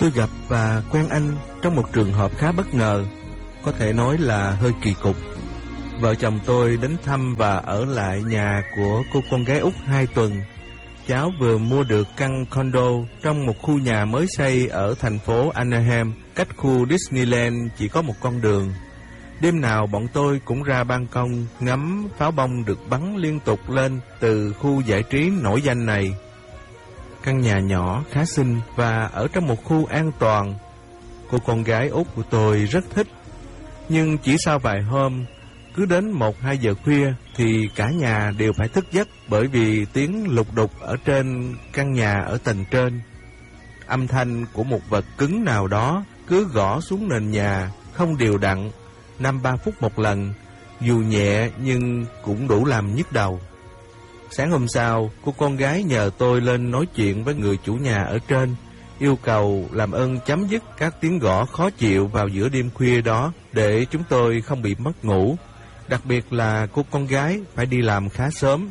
Tôi gặp và quen anh trong một trường hợp khá bất ngờ, có thể nói là hơi kỳ cục. Vợ chồng tôi đến thăm và ở lại nhà của cô con gái út 2 tuần. Cháu vừa mua được căn condo trong một khu nhà mới xây ở thành phố Anaheim, cách khu Disneyland chỉ có một con đường. Đêm nào bọn tôi cũng ra ban công ngắm pháo bông được bắn liên tục lên từ khu giải trí nổi danh này. Căn nhà nhỏ khá xinh và ở trong một khu an toàn. Cô con gái út của tôi rất thích. Nhưng chỉ sau vài hôm, cứ đến 1-2 giờ khuya thì cả nhà đều phải thức giấc bởi vì tiếng lục đục ở trên căn nhà ở tầng trên. Âm thanh của một vật cứng nào đó cứ gõ xuống nền nhà không đều đặn, 5-3 phút một lần, dù nhẹ nhưng cũng đủ làm nhức đầu. Sáng hôm sau, cô con gái nhờ tôi lên nói chuyện với người chủ nhà ở trên, yêu cầu làm ơn chấm dứt các tiếng gõ khó chịu vào giữa đêm khuya đó để chúng tôi không bị mất ngủ. Đặc biệt là cô con gái phải đi làm khá sớm.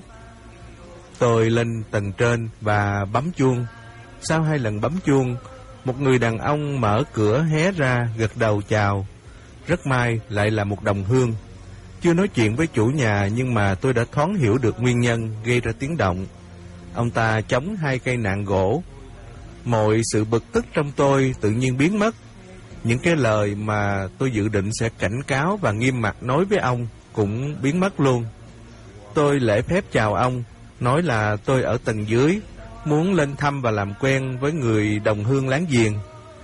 Tôi lên tầng trên và bấm chuông. Sau 2 lần bấm chuông, một người đàn ông mở cửa hé ra gật đầu chào. Rất may lại là một đồng hương. Chưa nói chuyện với chủ nhà nhưng mà tôi đã thoáng hiểu được nguyên nhân gây ra tiếng động. Ông ta chống 2 cây nạng gỗ. Mọi sự bực tức trong tôi tự nhiên biến mất. Những cái lời mà tôi dự định sẽ cảnh cáo và nghiêm mặt nói với ông cũng biến mất luôn. Tôi lễ phép chào ông, nói là tôi ở tầng dưới, muốn lên thăm và làm quen với người đồng hương láng giềng.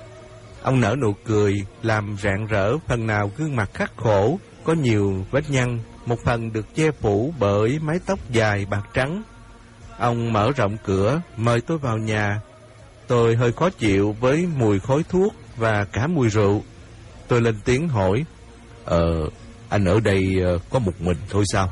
Ông nở nụ cười, làm rạng rỡ phần nào gương mặt khắc khổ, có nhiều vết nhăn, một phần được che phủ bởi mái tóc dài bạc trắng. Ông mở rộng cửa, mời tôi vào nhà. Tôi hơi khó chịu với mùi khói thuốc và cả mùi rượu. Tôi lên tiếng hỏi, anh ở đây có một mình thôi sao?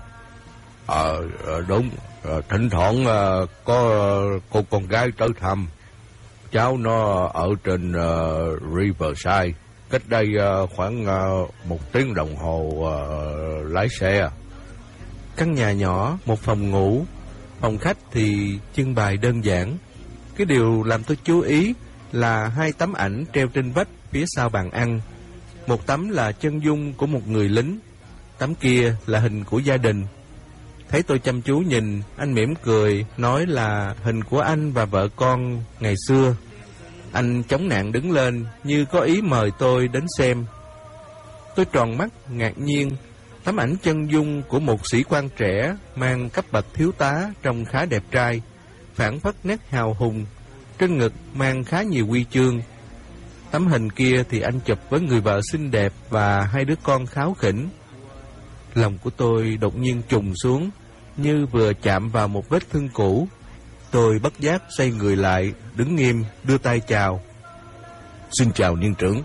Đúng, thỉnh thoảng có cô con gái tới thăm. Cháu nó ở trên Riverside, cách đây khoảng 1 tiếng đồng hồ lái xe. Căn nhà nhỏ, một phòng ngủ, phòng khách thì trưng bày đơn giản. Cái điều làm tôi chú ý là 2 tấm ảnh treo trên vách phía sau bàn ăn. Một tấm là chân dung của một người lính, tấm kia là hình của gia đình. Thấy tôi chăm chú nhìn, anh mỉm cười, nói là hình của anh và vợ con ngày xưa. Anh chống nạng đứng lên, như có ý mời tôi đến xem. Tôi tròn mắt, ngạc nhiên. Tấm ảnh chân dung của một sĩ quan trẻ, mang cấp bậc thiếu tá, trông khá đẹp trai, phảng phất nét hào hùng, trên ngực mang khá nhiều huy chương. Tấm hình kia thì anh chụp với người vợ xinh đẹp và 2 đứa con kháu khỉnh. Lòng của tôi đột nhiên trùng xuống, như vừa chạm vào một vết thương cũ. Tôi bất giác xoay người lại, đứng nghiêm, đưa tay chào. Xin chào niên trưởng.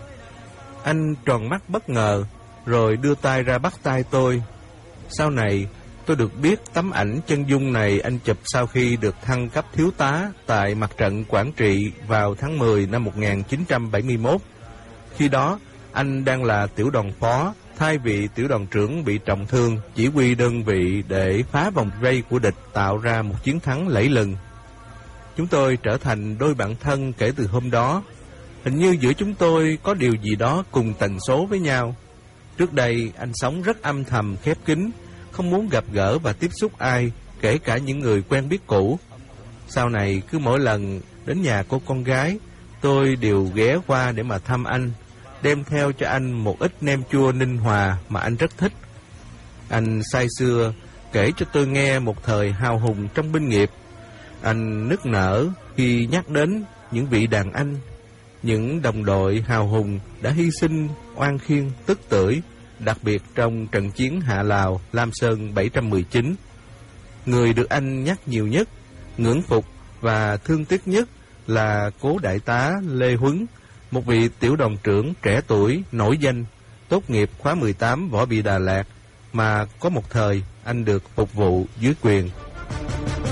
Anh tròn mắt bất ngờ, rồi đưa tay ra bắt tay tôi. Sau này, tôi được biết tấm ảnh chân dung này anh chụp sau khi được thăng cấp thiếu tá tại mặt trận Quảng Trị vào tháng 10 năm 1971. Khi đó, anh đang là tiểu đoàn phó, thay vì tiểu đoàn trưởng bị trọng thương, chỉ huy đơn vị để phá vòng vây của địch, tạo ra một chiến thắng lẫy lừng. Chúng tôi trở thành đôi bạn thân kể từ hôm đó. Hình như giữa chúng tôi có điều gì đó cùng tần số với nhau. Trước đây, anh sống rất âm thầm, khép kín, không muốn gặp gỡ và tiếp xúc ai, kể cả những người quen biết cũ. Sau này, cứ mỗi lần đến nhà cô con gái, tôi đều ghé qua để mà thăm anh, đem theo cho anh một ít nem chua Ninh Hòa mà anh rất thích. Anh say sưa kể cho tôi nghe một thời hào hùng trong binh nghiệp. Anh nức nở khi nhắc đến những vị đàn anh, những đồng đội hào hùng đã hy sinh oan khiên tức tưởi, đặc biệt trong trận chiến Hạ Lào, Lam Sơn 719. Người được anh nhắc nhiều nhất, ngưỡng phục và thương tiếc nhất là cố đại tá Lê Huấn, một vị tiểu đoàn trưởng trẻ tuổi, nổi danh, tốt nghiệp khóa 18 Võ bị Đà Lạt, mà có một thời anh được phục vụ dưới quyền.